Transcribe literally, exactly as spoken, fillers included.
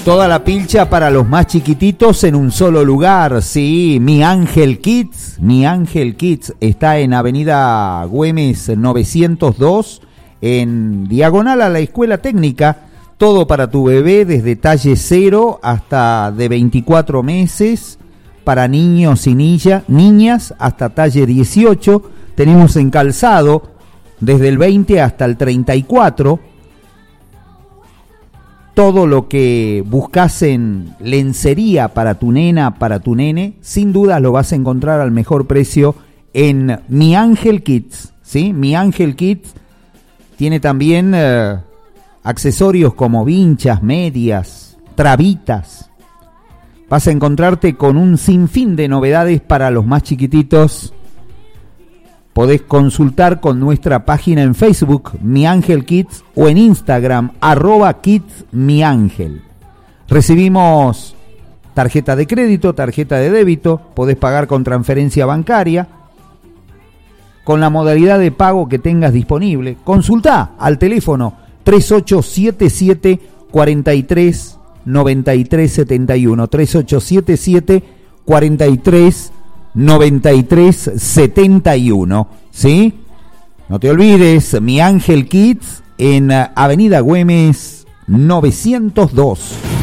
Toda la pilcha para los más chiquititos en un solo lugar, sí, Mi Ángel Kids, Mi Ángel Kids está en Avenida Güemes novecientos dos, en diagonal a la Escuela Técnica, todo para tu bebé desde talle cero hasta de veinticuatro meses, para niños y niña, niñas hasta talle dieciocho, tenemos en calzado desde el veinte hasta el treinta y cuatro, todo lo que buscas en lencería para tu nena, para tu nene, sin duda lo vas a encontrar al mejor precio en Mi Ángel Kids, ¿sí? Mi Ángel Kids tiene también eh, accesorios como vinchas, medias, trabitas. Vas a encontrarte con un sinfín de novedades para los más chiquititos. Podés consultar con nuestra página en Facebook, Mi Ángel Kids, o en Instagram, arroba Kids Mi Ángel. Recibimos tarjeta de crédito, tarjeta de débito, podés pagar con transferencia bancaria, con la modalidad de pago que tengas disponible. Consultá al teléfono tres ocho siete siete, cuatro tres, nueve tres siete uno, tres ocho siete siete, cuatro tres, nueve tres siete uno, ¿sí? No te olvides, Mi Ángel Kids en Avenida Güemes novecientos dos.